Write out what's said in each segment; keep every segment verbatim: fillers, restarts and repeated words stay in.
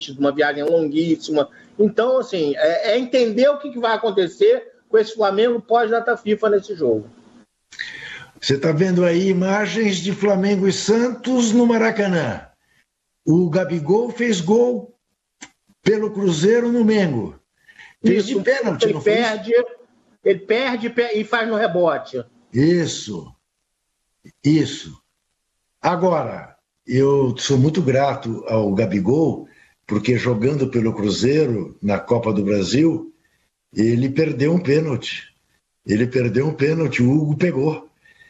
uma viagem longuíssima. Então, assim, é, é entender o que, que vai acontecer com esse Flamengo pós-data FIFA nesse jogo. Você está vendo aí imagens de Flamengo e Santos no Maracanã. O Gabigol fez gol pelo Cruzeiro no Mengo. Fez Isso, de pênalti, ele não foi perde, isso? Ele perde e faz no rebote. Isso. Isso. Agora, eu sou muito grato ao Gabigol, porque jogando pelo Cruzeiro na Copa do Brasil, ele perdeu um pênalti. Ele perdeu um pênalti, o Hugo pegou.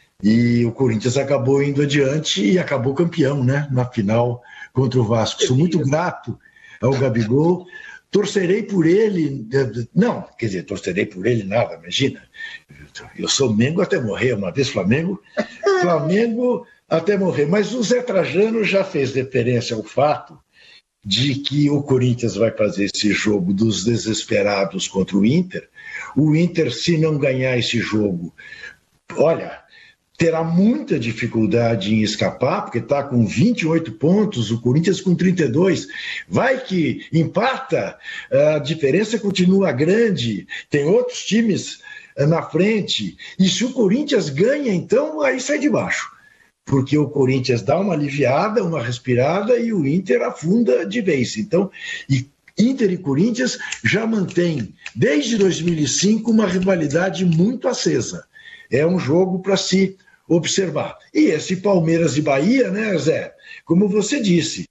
E o Corinthians acabou indo adiante e acabou campeão, né? Na final contra o Vasco. Sou muito grato ao Gabigol. Torcerei por ele. Não, quer dizer, torcerei por ele nada, imagina. Eu sou Mengo até morrer, uma vez Flamengo. Flamengo até morrer. Mas o Zé Trajano já fez referência ao fato de que o Corinthians vai fazer esse jogo dos desesperados contra o Inter. O Inter, se não ganhar esse jogo, olha, terá muita dificuldade em escapar, porque está com vinte e oito pontos, o Corinthians com trinta e dois. Vai que empata, a diferença continua grande, tem outros times na frente. E se o Corinthians ganha, então, aí sai de baixo. Porque o Corinthians dá uma aliviada, uma respirada, e o Inter afunda de vez. Então, e Inter e Corinthians já mantêm, desde dois mil e cinco, uma rivalidade muito acesa. É um jogo para se observar. E esse Palmeiras e Bahia, né, Zé? Como você disse,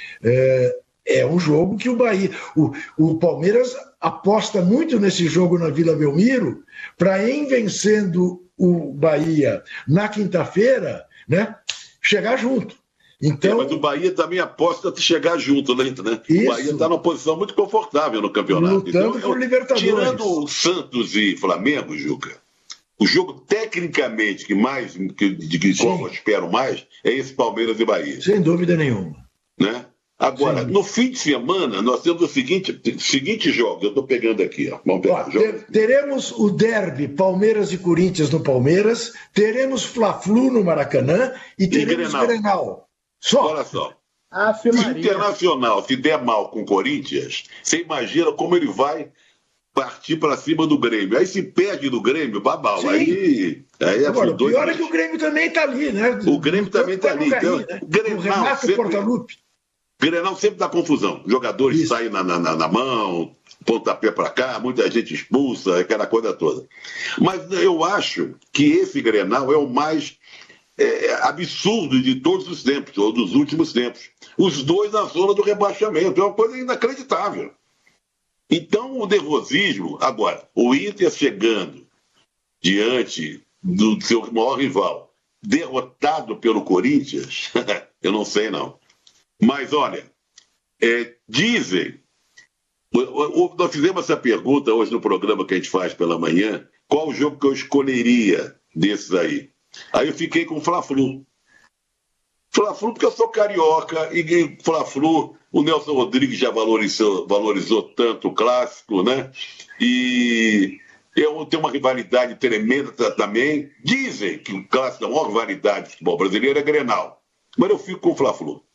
é, é um jogo que o Bahia... O, o Palmeiras aposta muito nesse jogo na Vila Belmiro para, em vencendo o Bahia na quinta-feira, né, chegar junto. Então, é, mas o Bahia também aposta de chegar junto, né? Isso. O Bahia está numa posição muito confortável no campeonato. Lutando então, por Libertadores. Tirando o Santos e Flamengo, Juca, o jogo tecnicamente que mais, que, de que qual eu espero mais, é esse Palmeiras e Bahia. Sem dúvida nenhuma. Né? Agora, Sim. no fim de semana, nós temos o seguinte, seguinte jogo, eu estou pegando aqui. Ó. Vamos pegar, ó, ter, teremos o derby Palmeiras e Corinthians no Palmeiras, teremos Fla-Flu no Maracanã e teremos Grenal. Grenal. Só. Olha só. Ah, se o Internacional se der mal com o Corinthians, você imagina como ele vai partir para cima do Grêmio. Aí se perde do Grêmio, babau. Sim. Aí, aí Agora, é o pior é que o Grêmio também está ali, né? O Grêmio também está ali. Então, né? o Grenal, o Renato sempre, Portaluppi. Grenal sempre dá confusão. Jogadores Isso. saem na, na, na mão, pontapé para cá, muita gente expulsa, aquela coisa toda. Mas eu acho que esse Grenal é o mais é, absurdo de todos os tempos, ou dos últimos tempos. Os dois na zona do rebaixamento. É uma coisa inacreditável. Então, o nervosismo... Agora, o Inter chegando diante do seu maior rival, derrotado pelo Corinthians, eu não sei, não. Mas, olha, é, dizem... Nós fizemos essa pergunta hoje no programa que a gente faz pela manhã, qual o jogo que eu escolheria desses aí? Aí eu fiquei com o Fla-Flu. Fla-Flu porque eu sou carioca e Fla-Flu, o Nelson Rodrigues já valorizou, valorizou tanto o clássico, né? E eu tenho uma rivalidade tremenda também. Dizem que o clássico, a maior rivalidade do futebol brasileiro é Grenal. Mas eu fico com o Fla-Flu.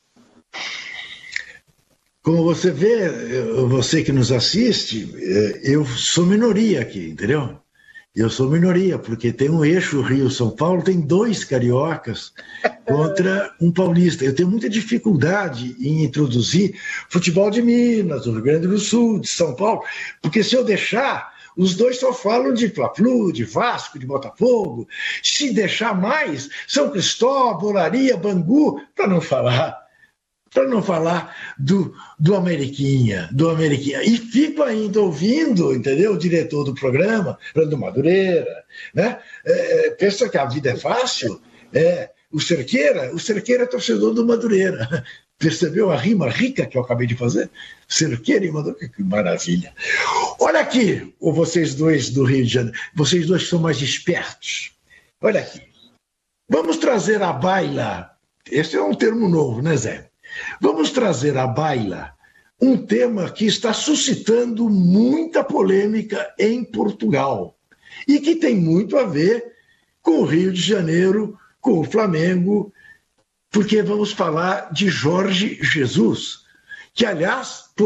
Como você vê, você que nos assiste, eu sou minoria aqui, entendeu? Eu sou minoria, porque tem um eixo Rio-São Paulo, tem dois cariocas contra um paulista. Eu tenho muita dificuldade em introduzir futebol de Minas, do Rio Grande do Sul, de São Paulo, porque se eu deixar, os dois só falam de Fla-Flu, de Vasco, de Botafogo. Se deixar mais, São Cristóvão, Olaria, Bangu, para não falar... para não falar do, do Ameriquinha, do Ameriquinha. E fico ainda ouvindo, entendeu? O diretor do programa, Fernando Madureira, né? É, pensa que a vida é fácil. É, o Cerqueira, o Cerqueira é torcedor do Madureira. Percebeu a rima rica que eu acabei de fazer? Cerqueira e Madureira, que maravilha. Olha aqui, ou vocês dois do Rio de Janeiro, vocês dois que são mais espertos. Olha aqui. Vamos trazer à baila, esse é um termo novo, né, Zé? Vamos trazer à baila um tema que está suscitando muita polêmica em Portugal e que tem muito a ver com o Rio de Janeiro, com o Flamengo, porque vamos falar de Jorge Jesus, que, aliás,